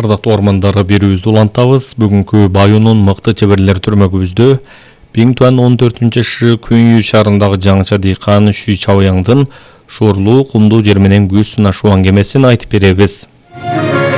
Ардактуу ормандары берүүбүздү улантабыз. Бүгүнкү Байонун мыкты чеберлер түрмөгүбүздө Биңтуан 14-шы Күйүү шаарындагы жаңыча дыйкан Шүй Чабыяңдын шоорлуу кумдуу жер менен көз сынашуу аңгемесин айтып беребиз.